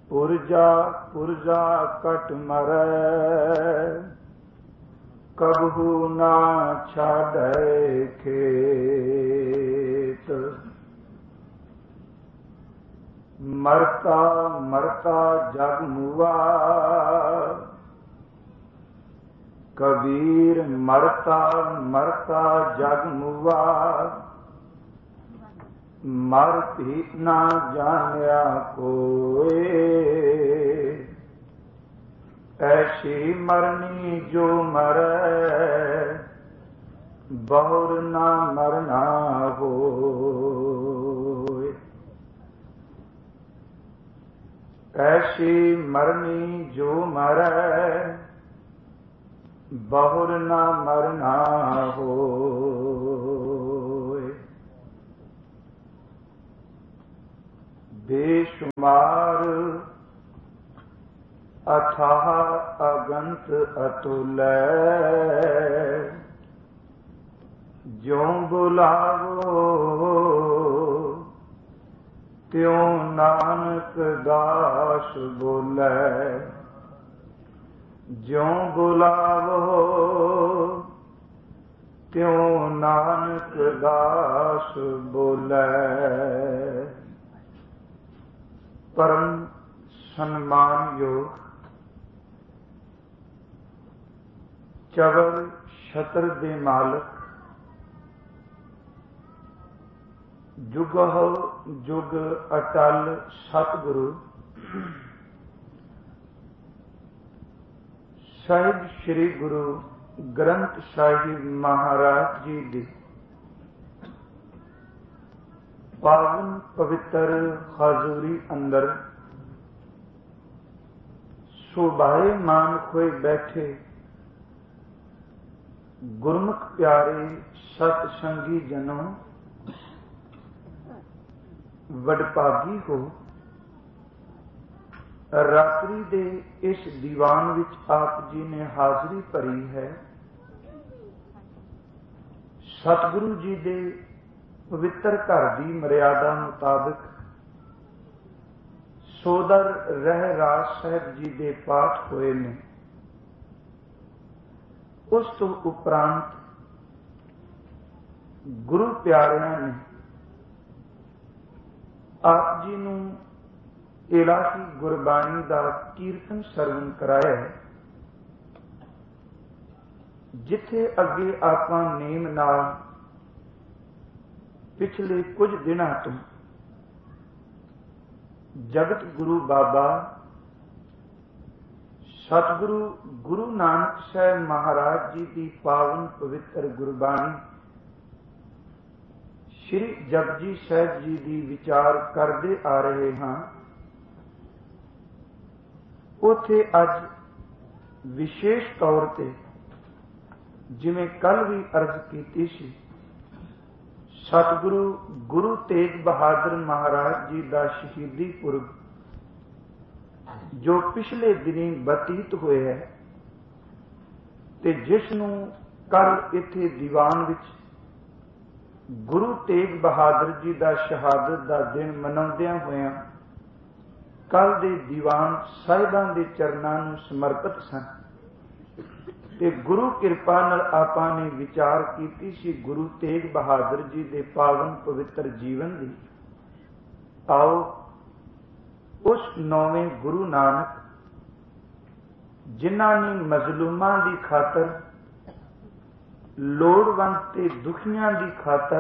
ਪੁਰਜਾ ਪੁਰਜਾ ਕਟ ਮਰੈ, ਕਬਹੂ ਨਾ ਛਾੜੈ ਖੇਤ। ਮਰਤਾ ਮਰਤਾ ਜਗ ਮੁਆ, ਕਬੀਰ ਮਰਤਾ ਮਰਤਾ ਜਗ ਮੁਆ। ਮਰ ਭੀ ਨਾ ਜਾਣਿਆ ਕੋਇ, ਐਸੀ ਮਰਨੀ ਜੋ ਮਰੈ, ਬਹੁਰ ਨਾ ਮਰਨਾ ਹੋਇ। ਐਸੀ ਮਰਨੀ ਜੋ ਮਰੈ, ਬਹੁਰ ਨਾ ਮਰਨਾ ਹੋਇ। ਬੇਸ਼ੁਮਾਰ ਅਥਾਹ ਅਗੰਤ ਅਤੁਲੈ, ਜਿਉ ਬੁਲਾਵੋ ਤਿਉ ਨਾਨਕ ਦਾਸ ਬੋਲੇ। ਜਿਉ ਬੁਲਾਵੋ ਤਿਉ ਨਾਨਕ ਦਾਸ ਬੋਲੇ। ਪਰਮ ਸਨਮਾਨਯੋਗ ਚਵਰ ਛਤਰ ਦੇ ਮਾਲਕ, ਜੁਗਹੁ ਜੁਗ ਅਟਲ ਸਤਿਗੁਰੂ ਸਾਹਿਬ ਸ੍ਰੀ ਗੁਰੂ ਗ੍ਰੰਥ ਸਾਹਿਬ ਮਹਾਰਾਜ ਜੀ ਦੀ ਪਾਵਨ ਪਵਿੱਤਰ ਹਾਜ਼ੂਰੀ ਅੰਦਰ ਸੁਭਾਏਮਾਨ ਹੋਏ ਬੈਠੇ ਗੁਰਮੁਖ ਪਿਆਰੇ ਸਤ ਸੰਗੀ ਜਨੋ, ਵਡਭਾਗੀ ਹੋ। ਰਾਤਰੀ ਦੇ ਇਸ ਦੀਵਾਨ ਵਿੱਚ ਆਪ ਜੀ ਨੇ ਹਾਜ਼ਰੀ ਭਰੀ ਹੈ। ਸਤਿਗੁਰੂ ਜੀ ਦੇ ਪਵਿੱਤਰ ਘਰ ਦੀ ਮਰਿਆਦਾ ਮੁਤਾਬਕ ਸੋਦਰ ਰਹਿ ਰਾਜ ਸਾਹਿਬ ਜੀ ਦੇ ਪਾਠ ਹੋਏ ਨੇ। ਉਸ ਤੋਂ ਉਪਰੰਤ ਗੁਰੂ ਪਿਆਰਿਆਂ ਨੇ ਆਪ ਜੀ ਨੂੰ ਇਲਾਹੀ ਗੁਰਬਾਣੀ ਦਾ ਕੀਰਤਨ ਸਰਵਣ ਕਰਾਇਆ ਹੈ। ਜਿੱਥੇ ਅੱਗੇ ਆਪਾਂ ਨੇਮ ਨਾਲ ਪਿਛਲੇ ਕੁਝ ਦਿਨਾਂ ਤੋਂ ਜਗਤ ਗੁਰੂ ਬਾਬਾ ਸਤਿਗੁਰੂ ਗੁਰੂ ਨਾਨਕ ਸਾਹਿਬ ਮਹਾਰਾਜ ਜੀ ਦੀ ਪਾਵਨ ਪਵਿੱਤਰ ਗੁਰਬਾਣੀ ਸ਼੍ਰੀ ਜਪਜੀ ਸਾਹਿਬ ਜੀ ਦੀ ਵਿਚਾਰ ਕਰਦੇ ਆ ਰਹੇ ਹਾਂ। ਉੱਥੇ ਅੱਜ ਵਿਸ਼ੇਸ਼ ਤੌਰ ਤੇ ਜਿਵੇਂ ਕੱਲ ਵੀ ਅਰਜ਼ ਕੀਤੀ ਸੀ, ਸਤਿਗੁਰੂ ਗੁਰੂ ਤੇਗ ਬਹਾਦਰ ਮਹਾਰਾਜ ਜੀ ਦਾ ਸ਼ਹੀਦੀ ਪੁਰਬ ਜੋ ਪਿਛਲੇ ਦਿਨੀ ਬਤੀਤ ਹੋਇਆ ਹੈ ਤੇ ਜਿਸ ਨੂੰ ਕੱਲ ਇੱਥੇ ਦੀਵਾਨ ਵਿੱਚ ਗੁਰੂ ਤੇਗ ਬਹਾਦਰ ਜੀ ਦਾ ਸ਼ਹਾਦਤ ਦਾ ਦਿਨ ਮਨਾਉਂਦਿਆਂ ਹੋਇਆਂ ਕੱਲ ਦੇ ਦੀਵਾਨ ਸਾਹਿਬਾਂ ਦੇ ਚਰਨਾਂ ਨੂੰ ਸਮਰਪਿਤ ਸਨ ਤੇ ਗੁਰੂ ਕਿਰਪਾ ਨਾਲ ਆਪਾਂ ਨੇ ਵਿਚਾਰ ਕੀਤੀ ਸੀ ਗੁਰੂ ਤੇਗ ਬਹਾਦਰ ਜੀ ਦੇ ਪਾਵਨ ਪਵਿੱਤਰ ਜੀਵਨ ਦੀ। ਆਓ ਉਸ ਨੌਵੇਂ ਗੁਰੂ ਨਾਨਕ ਜਿਨ੍ਹਾਂ ਨੇ ਮਜ਼ਲੂਮਾਂ ਦੀ ਖਾਤਰ, ਲੋੜਵੰਦ ਤੇ ਦੁਖੀਆਂ ਦੀ ਖਾਤਰ,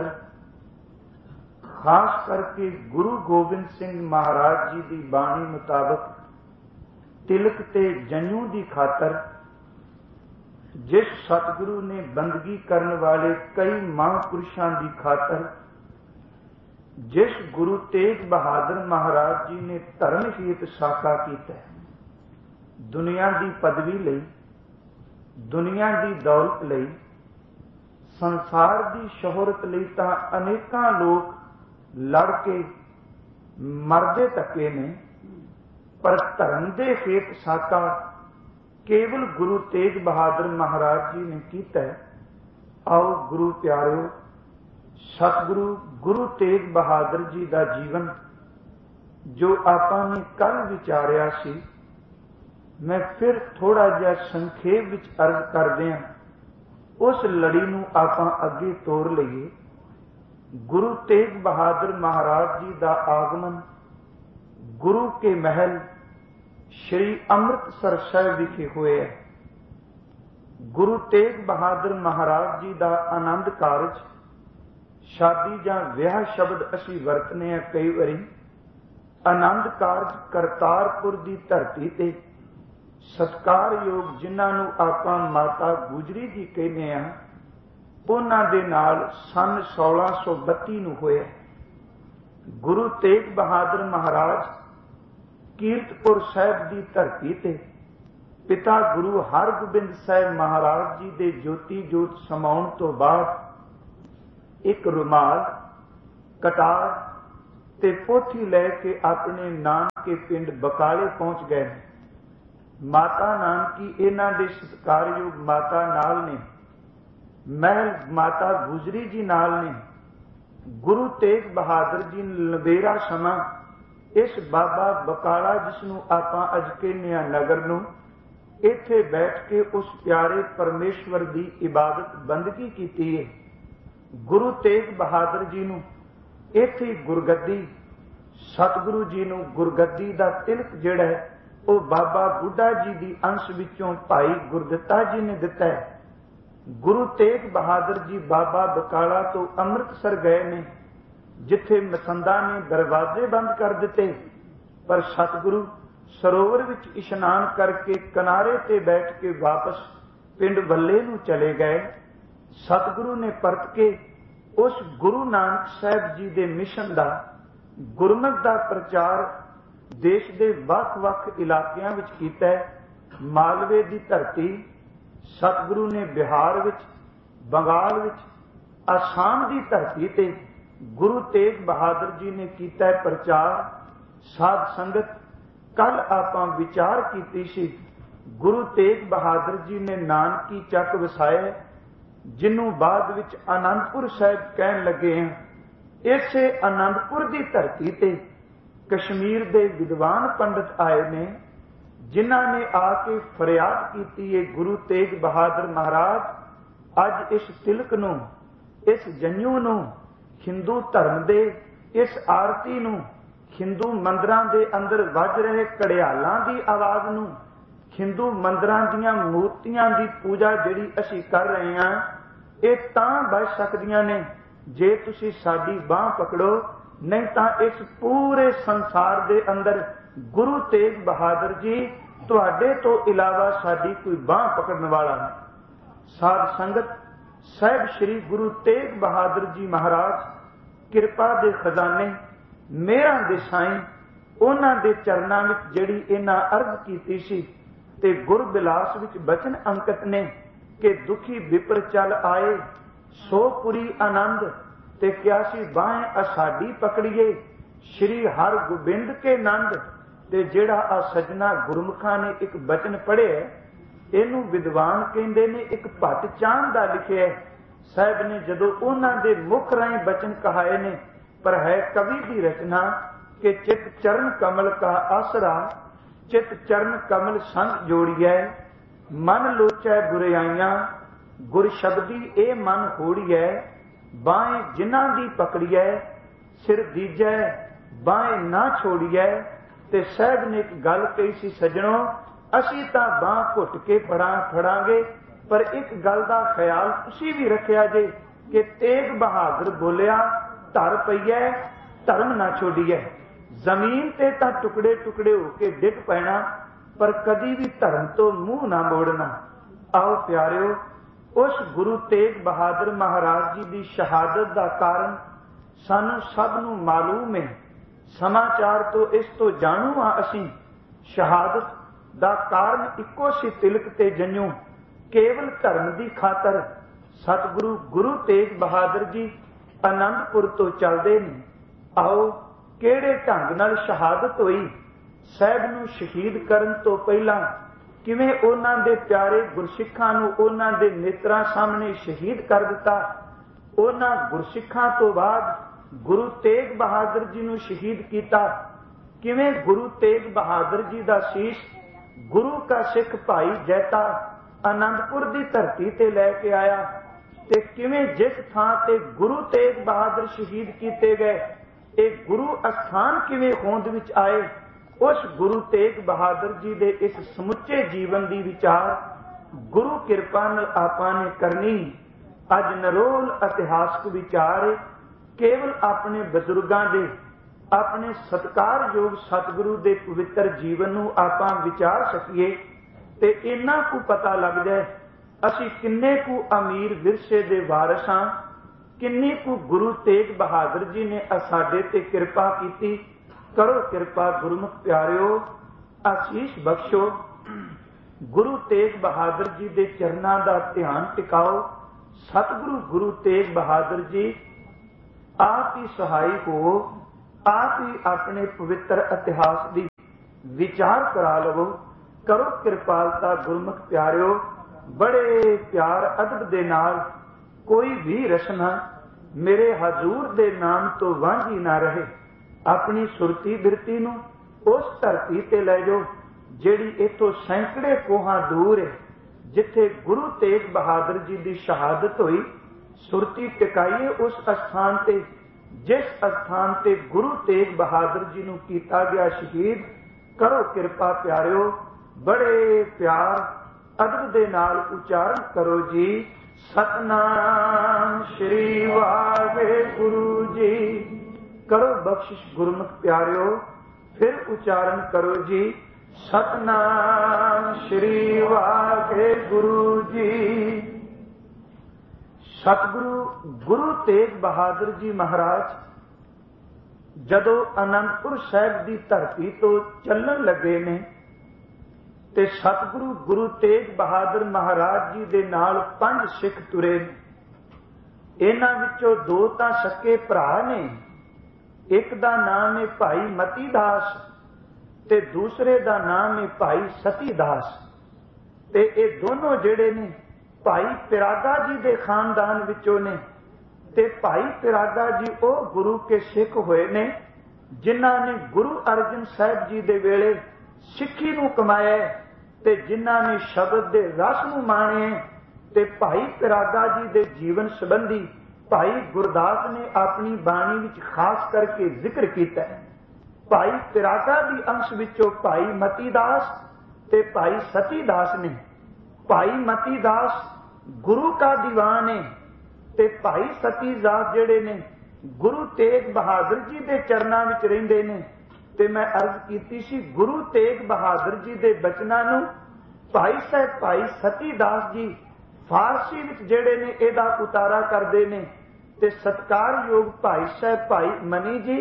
ਖਾਸ ਕਰਕੇ ਗੁਰੂ ਗੋਬਿੰਦ ਸਿੰਘ ਮਹਾਰਾਜ ਜੀ ਦੀ ਬਾਣੀ ਮੁਤਾਬਕ ਤਿਲਕ ਤੇ ਜੰਝੂ ਦੀ ਖਾਤਰ, ਜਿਸ ਸਤਿਗੁਰੂ ਨੇ ਬੰਦਗੀ ਕਰਨ ਵਾਲੇ ਕਈ ਮਹਾਂਪੁਰਸ਼ਾਂ ਦੀ ਖਾਤਰ, ਜਿਸ ਗੁਰੂ ਤੇਗ ਬਹਾਦਰ ਮਹਾਰਾਜ ਜੀ ਨੇ ਧਰਮ ਹਿਤ ਸਾਕਾ ਕੀਤਾ, ਦੁਨੀਆ ਦੀ ਪਦਵੀ ਲਈ, ਦੁਨੀਆ ਦੀ ਦੌਲਤ ਲਈ, ਸੰਸਾਰ ਦੀ ਸ਼ੋਹਰਤ ਲਈ ਤਾਂ ਅਨੇਕਾਂ ਲੋਕ ਲੜ ਕੇ ਮਰਦੇ ਤੱਕੇ ਨੇ, ਪਰ ਧਰਮ ਦੇ ਹਿਤ ਸਾਕਾ ਕੇਵਲ ਗੁਰੂ ਤੇਗ ਬਹਾਦਰ ਮਹਾਰਾਜ ਜੀ ਨੇ ਕੀਤਾ। ਆਓ ਗੁਰੂ ਪਿਆਰਿਓ, ਸਤਿਗੁਰੂ ਗੁਰੂ ਤੇਗ ਬਹਾਦਰ ਜੀ ਦਾ ਜੀਵਨ जो आपां ने कल विचारिया सी, मैं फिर थोड़ा जिहा संखेप विच अर्ज करदिआं उस लड़ी नूं आपां अगे तोर लईए। गुरु तेग बहादुर महाराज जी का आगमन गुरु के महल श्री अमृतसर साहिब विखे होया है। गुरु तेग बहादुर महाराज जी का आनंद कारज शादी जां विआह शब्द असीं वरतने हैं कई वारी। आनंद कारज करतारपुर की धरती ते सत्कारयोग जिन्हां नूं आपां माता गुजरी जी कहने आ, उन्हां दे नाल सन 1632 नूं होया। गुरु तेग बहादुर महाराज कीरतपुर साहिब की धरती ते पिता गुरु हरगोबिंद साहिब महाराज जी दे ज्योति जोत समाउण तो बाद एक रुमाल, कटार ते पोथी लैके अपने नानके पिंड बकाले पहुंच गए। माता नानकी इन्हां दे सत्कारयोग माता नाल ने, महल माता गुजरी जी नाल ने। गुरु तेग बहादुर जी लबेरा समा इस बाबा बकाला जिसनूं आपां अज कहने आ नगर नूं, इत्थे बैठ के उस प्यारे परमेश्वर की इबादत बंदगी कीती है। गुरु तेग बहादुर जी नूं इत्थे गुरगद्दी, सतगुरु जी नूं गुरगद्दी दा तिलक जिहड़ा है वो बाबा बुढ़ा जी की अंश विचों भाई गुरदित्ता जी ने दिता है। गुरु तेग बहादुर जी बाबा बकाला तो अमृतसर गए ने, जिथे मसंदा ने दरवाजे बंद कर दिते, पर सतगुरु सरोवर विच इशनान करके किनारे ते बैठ के वापस पिंड वल्ले नूं चले गए। सतगुरु ने परत के उस गुरु नानक साहिब जी दे मिशन दा, गुरमत दा प्रचार देश दे वख-वख इलाकियां विच कीता है। मालवे दी धरती, सतगुरु ने बिहार विच, बंगाल विच, आसाम दी धरती ते गुरु तेग बहादुर जी ने कीता है प्रचार। साध संगत कल आपां विचार कीती सी, गुरु तेग बहादुर जी ने नानकी चक वसाया, जिन्हों बाद विच आनंदपुर साहिब कहन लगे हैं। इसे आनंदपुर की धरती ते कश्मीर दे विद्वान पंडित आए ने, जिन्हां ने आके फरियाद की है, गुरु तेग बहादुर महाराज अज इस तिलक नूं, इस जन्यू नूं, हिंदू धर्म दे इस आरती नूं, हिंदू मंदिरां दे अंदर वज रहे घड़ियालां दी आवाज़ नूं, हिंदू मंदिरां दीयां मूर्तियां दी पूजा जिहड़ी असीं कर रहे हां, ਇਹ ਤਾਂ बच ਸਕਦੀਆਂ ਨੇ ਜੇ ਤੁਸੀਂ ਸਾਡੀ ਬਾਹ पकड़ो, नहीं ਤਾਂ इस पूरे संसार दे अंदर गुरु तेग बहादुर जी तुहाडे तो इलावा साडी कोई बाह पकड़न वाला नहीं। साध संगत साहिब श्री गुरु तेग बहादुर जी महाराज किरपा दे खजाने मेहरां दे साईं, उन्हां दे चरनां विच जिहड़ी इन्हां अर्ज कीती सी ते गुरबिलास विच बचन अंकित ने कि दुखी विपर चल आए सो पुरी आनंद, ते क्या सी बाहें असाडी पकड़िए श्री हर गोबिंद के नंद। ते जिहड़ा आ सजना गुरमुखां ने एक बचन पढ़िया, इहनूं विद्वान कहंदे ने एक भट चांद दा लिखिया। साहिब ने जदों उन्हां दे मुख राहीं बचन कहाए ने, पर है कवि की रचना कि चित चरण कमल का आसरा, चित चरण कमल संग जोड़िए, मन लोचै बुराइयां गुर शब्दी ए मन होड़िए, बाएं जिन्हां दी पकड़िए सिर दीजै बाएं ना छोड़िए। ते साहब ने एक गल कही सी, सजणों असीं तां बांह घुट के फड़ांगे, पर एक गल दा ख्याल तुसीं भी रखिया जे कि तेग बहादुर बोलिया धर पईए धर्म ना छोड़िए। जमीन ते तां टुकड़े टुकड़े होके डिग पैना, पर कदी भी धर्म तो मुंह ना मोड़ना। आओ प्यारिओ, उस गुरु तेग बहादुर महाराज जी की शहादत का कारण सानू सब नू मालूम है। समाचार तो इस तो जाणू हाँ असीं, शहादत का कारण इक्को सी तिलक ते जन्यों, केवल धर्म की खातर सतगुरु गुरु तेग बहादुर जी आनंदपुर तो चलते ने। आओ किहड़े ढंग नाल शहादत हुई, साहिब नूं शहीद करन तो पहला किवें उन्हां दे प्यारे गुरसिखां नूं उन्हां दे नेत्रां सामने शहीद कर दिता, उन्हां गुरसिखां तो बाद गुरु तेग बहादुर जी नूं शहीद कीता। किवें गुरु तेग बहादुर जी का शीश गुरु का सिख भाई जैता आनंदपुर की धरती ते लैके आया, ते किवें जिस थां ते गुरु तेग बहादुर शहीद किए गए, एक गुरु अस्थान किवें होंद विच आए, उस गुरु तेग बहादुर जी दे इस समुचे जीवन की विचार गुरु किरपा नाल आपां ने करनी। अज नरोल इतिहासक विचार केवल अपने बजुर्गों के, अपने सत्कारयोग सतगुरु के पवित्र जीवन नूं आपां विचार सकीए ते इन्ना कु पता लग जाए असीं किन्ने कु अमीर विरसे दे वारिस हां, किन्नी कु गुरु तेग बहादुर जी ने साडे ते किरपा कीती। करो किरपा गुरमुख प्यारिओ, आशीष बख्शो, गुरु तेग बहादुर जी के चरणों का ध्यान टिकाओ। सतगुरु गुरु तेग बहादुर जी आप ही सहाय हो, आप ही अपने पवित्र इतिहास की विचार करा लवो। करो कृपालता गुरमुख प्यारिओ, बड़े प्यार अदब दे नाल कोई भी रचना मेरे हजूर दे नाम तो वांझी ना रहे। अपनी सुरती बिरती नूं उस धरती ते लै जाओ जिहड़ी इथों सैकड़े कोहां दूर है, जिथे गुरु तेग बहादुर जी की शहादत हुई। सुरती टिकाइए उस स्थान ते जिस स्थान ते गुरु तेग बहादुर जी नूं कीता गया शहीद। करो किरपा प्यारिओ, बड़े प्यार अदब दे नाल उचारण करो जी, सतनाम श्री वाहिगुरु जी। करो बख्शिश गुरमुख प्यारिओ, फिर उच्चारण करो जी, सतनाम श्री वाहिगुरु जी। सतगुरु गुरु तेग बहादुर जी महाराज जदों आनंदपुर साहिब की धरती तो चलन लगे ने, ते सतगुरु गुरु तेग बहादुर महाराज जी दे नाल 5 सिख तुरे। इन्हां विचों 2 तां सके भरा ने, एक दा नाम है भाई मती दास ते दूसरे दा नाम है भाई सती दास। ते ये दोनों जिहड़े ने भाई पिरागा जी दे खानदान विचों ने, ते भाई पिरागा जी ओ गुरु के सिख होए ने जिन्हां ने गुरु अर्जन साहिब जी दे वेले सिक्खी नूं कमाया, ते जिन्हां ने शब्द दे रस नूं माणे। ते भाई पिरागा जी दे जीवन संबंधी भाई गुरदास ने अपनी बाणी विच खास करके जिक्र किया है। भाई पिरागा दी अंश विचों भाई मतीदास ते भाई सतीदास ने। भाई मतीदास गुरु का दीवान है, ते भाई सतीदास जिहड़े ने गुरु तेग बहादुर जी दे चरनां विच रहिंदे ने। ते मैं अर्ज कीती सी गुरु तेग बहादुर जी दे बचनां नूं भाई साहब भाई सतीदास जी फारसी विच जिहड़े ने इहदा उतारा करदे ने, ते सत्कारयोग भाई साहब भाई मनी जी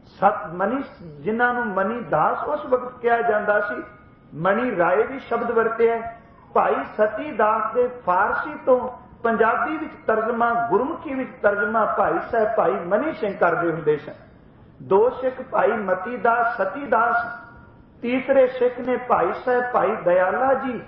मनी जिन्हां नूं मनी दास उस वक्त कहा जांदा सी, मनी राय भी शब्द वरतिया। भाई सतीदास दे फारसी तो पंजाबी विच तर्जमा, गुरमुखी विच तर्जमा भाई साहब भाई मनी सिंह करदे हुंदे सन। 2 सिख भाई मतीदास सतीदास, तीसरे सिख ने भाई साहब भाई दयाला जी,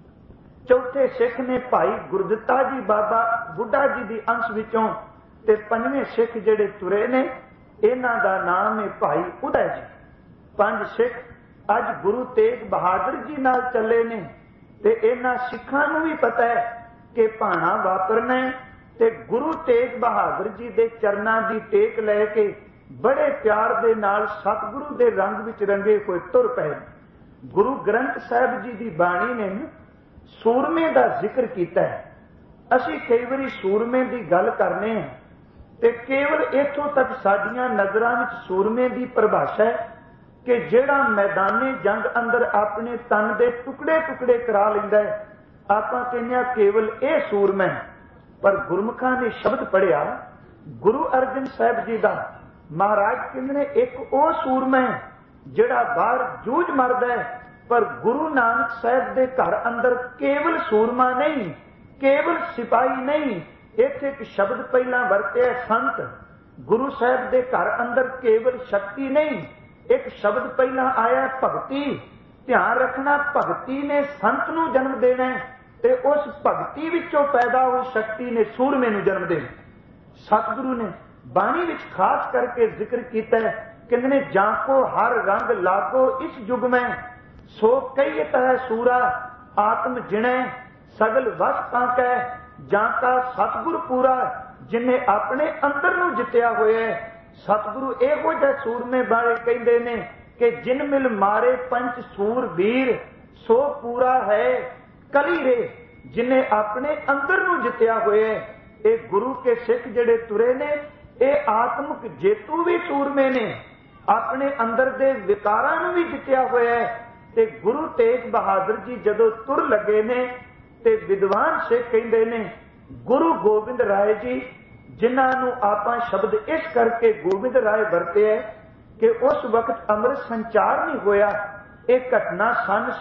चौथे सिख ने भाई गुरदित्ता जी बाबा बुढ़ा जी दी अंश विचों, ते 5वें सिख जिहड़े तुरे ने इन्हां दा नाम है भाई उदय जी। 5 सिख अज गुरु तेग बहादुर जी नाल चले ने, ते इन्हां सिखां नूं भी पता है कि भाणा वापरना है, ते गुरु तेग बहादुर जी दे चरनां दी टेक लैके बड़े प्यार दे नाल सतगुरु दे रंग विच रंगे होए तुर पए। गुरु ग्रंथ साहिब जी दी बाणी ने सूरमे दा जिक्र कीता है। असीं कई वारी सूरमे दी गल करने हैं, ते केवल इत्थों तक साडियां नज़रां विच सूरमे दी परिभाषा है कि जिहड़ा मैदाने जंग अंदर अपने तन दे टुकड़े टुकड़े करा लैंदा है, आपां कहने आ केवल यह सूरमा है। पर गुरमुखां ने शब्द पढ़िया गुरु अर्जन साहिब जी का, महाराज कहंदे ने एक वो सूरमा है जिहड़ा बाहर जूझ मरदा है, पर गुरु नानक साहिब दे घर अंदर केवल सूरमा नहीं, केवल सिपाही नहीं, इत्थे एक शब्द पहला वरतिया संत। गुरु साहिब दे घर अंदर केवल शक्ति नहीं, एक शब्द पहला आया भगती। ध्यान रखना, भगती ने संत नूं जन्म देना है, ते उस भगती विचों पैदा हुई शक्ति ने सूरमे नूं जन्म देना। सतगुरु ने बाणी विच खास करके जिक्र किया है कहते ने जाको हर रंग लागो इस युग में, सो कहियत है सूरा आत्म जिणे, सगल वस पाकै जाका सतगुर पूरा। जिन्हें अपने अंदर नूं जित्या होया है। सतगुरु इहो जिहे सूरमे बारे कहते ने कि जिन मिल मारे पंच सूर वीर, सो पूरा है कली रे। जिन्हें अपने अंदर नूं जित्या होया है। ये गुरु के सिख जिहड़े तुरे ने, ये आत्मक जेतू भी सूरमे ने, अपने अंदर दे विकारां नूं भी जित्या होया है। ते गुरु तेग बहादुर जी जदों तुर लगे ने ते विद्वान सिख कहंदे ने गुरु गोबिंद राय जी, जिन्हां नूं आपां शब्द इस करके गोबिंद राय वरते है कि उस वक्त अमृत संचार नहीं होया। एक घटना सन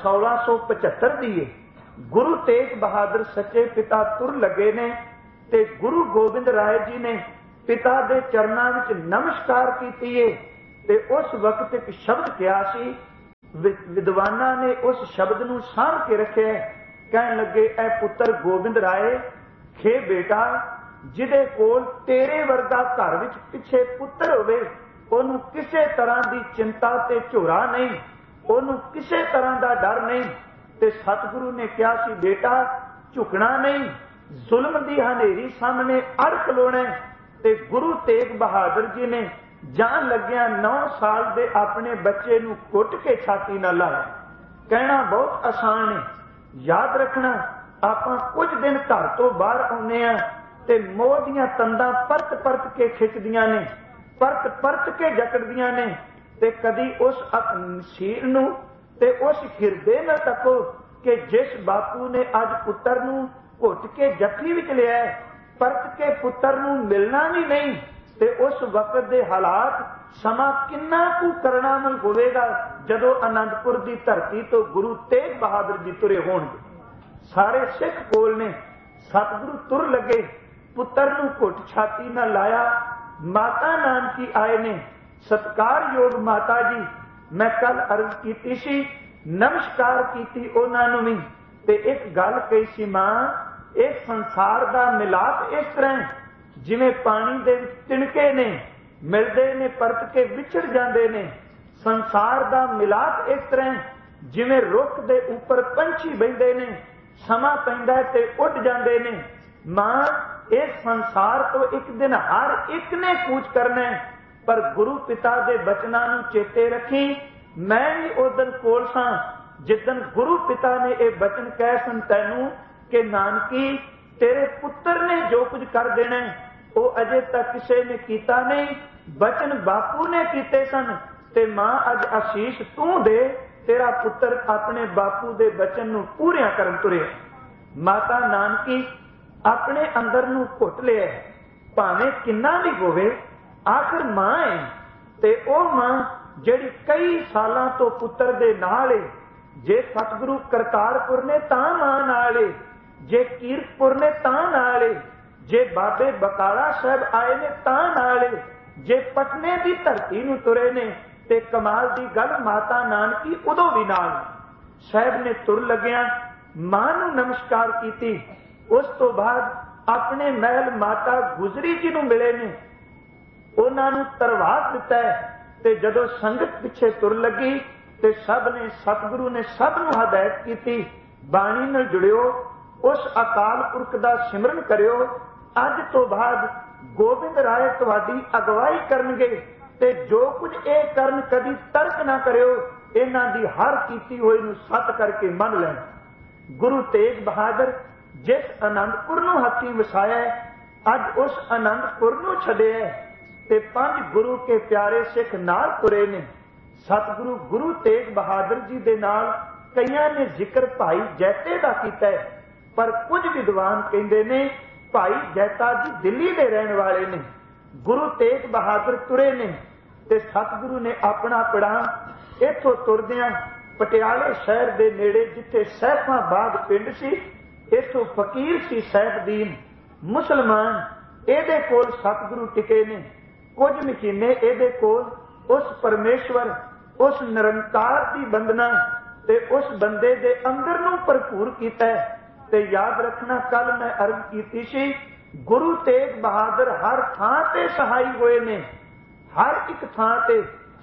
1675 दी है। गुरु तेग बहादुर सच्चे पिता तुर लगे ने ते गुरु गोबिंद राय जी ने पिता दे चरनां विच नमस्कार कीती है। ते उस वक्त एक शब्द कहा सी, विद्वानां ने उस शब्द नूं साਂਭ के रखे। कहन लगे, ऐ पुत्र गोबिंद राय, खे बेटा, जिहदे कोल तेरे वर्गा घर विच पिछे पुत्र होवे, ओनू किसे तरह की चिंता ते झोरा नहीं, ओनू किसे तरह का डर नहीं। ते सतगुरु ने कहा सी, बेटा झुकना नहीं, जुल्म की हनेरी सामने अड़ खलोना। ते गुरु तेग बहादुर जी ने जान लग्या 9 साल दे अपने बच्चे नूं कुट के छाती नाल लाया। कहना बहुत आसान है, याद रखना। आपां कुछ दिन घर तो बाहर आउंदे आ ते मोह दीयां तंदां परत परत के खिचदियां ने, परत परत के जकड़दियां ने। ते कदी उस शीर नूं ते उस हिरदे नाल तको कि जिस बापू ने अज पुत्तर नूं घुट के जफ्फी विच लिया, परत के पुत्तर नूं मिलना भी नहीं। ते उस वक्त दे हालात समा किन्ना कु करणामल होवेगा जदों आनंदपुर की धरती तो गुरु तेग बहादुर जी तुरे होणगे। सारे सिख कोल ने, सतगुरु तुर लगे, पुत्र नूं घुट छाती नाल लाया। माता नानकी आए ने, सत्कारयोग माता जी, मैं कल अर्ज कीती सी, नमस्कार कीती उन्हां नूं भी। ते एक गल कही सी, मां इस संसार दा मिलाप इस तरह जिवें पानी दे तिणके ने, मिलदे ने परत के विछड़ जांदे ने। संसार दा मिलाप इस तरह जिवें रुख दे उपर पंछी बहिंदे ने, समा पैंदा ते उड़ जांदे ने। मां इस संसार तो एक दिन हर एक ने कूच करना है, पर गुरु पिता दे बचनां नूं चेते रखी। मैं भी उस दिन कोल सां जिदन गुरु पिता ने यह बचन कह सन तैनूं कि नानकी तेरे पुत्र ने जो कुछ कर देना वो अजे तक किसी ने कीता नहीं, बचन बापू ने कीते सन। ते मां अज आशीष तू दे, तेरा पुत्र अपने बापू दे बचन नूं पूरिया करन तुरे। माता नानकी अपने अंदर नूं घुट लिया, भावें किन्ना भी होवे, आखिर मां है। ते ओ मां जिहड़ी कई सालां तो पुत्र दे नाल है। जे सतगुरु करतारपुर ने तां मां नाल है, जे कीरतपुर ने तां नाल है, जे बाबे बकाला साहब आए ने तां नाल है, जे पटने की धरती नूं तुरे ने। ते कमाल की गल, माता नानकी उदों भी नाल साहब ने तुर लग्या मां नूं नमस्कार कीती। उस तो बाद अपने महल माता गुजरी जी नूं मिले ने, उन्हां नूं तरवास दिता है। ते जदों संगत पिछे तुर लगी ते सब ने, सतगुरु ने सब नूं हदायत कीती, बाणी नाल जुड़ियो, उस अकाल पुरख दा सिमरन करियो। अज तो बाद गोबिंद राय तुहाडी अगवाई करनगे ते जो कुछ ये करन कदी तर्क ना करियो, इन्हां दी हर कीती होई नूं सत करके मन लैण। गुरु तेग बहादुर जिस आनंदपुर नूं हथीं वसाया, अज उस आनंदपुर नूं छड्डिया ते 5 गुरु के प्यारे सिख नाल तुरे ने। सतगुरु गुरु तेग बहादुर जी दे नाल कईयां ने जिक्र भाई जैते दा कीता है, पर कुछ विद्वान कहंदे ने भाई जैता जी दिल्ली दे रहण वाले ने। गुरु तेग बहादुर तुरे ने ते सतगुरु ने अपना पड़ाव इथों तुरदियां पटियाले शहर दे नेड़े जिथे सैफाबाद पिंड सी, इथों फकीर सी सैफदीन मुसलमान, एदे कोल सतगुरु टिके ने। कुछ महीने एदे कोल उस परमेश्वर, उस निरंकार की बंदना ते उस बंदे दे अंदर नूं भरपूर कीता है। ते याद रखना, कल मैं अर्ज कीती सी, गुरु तेग बहादुर हर थां ते सहाई होए ने, हर एक थां ते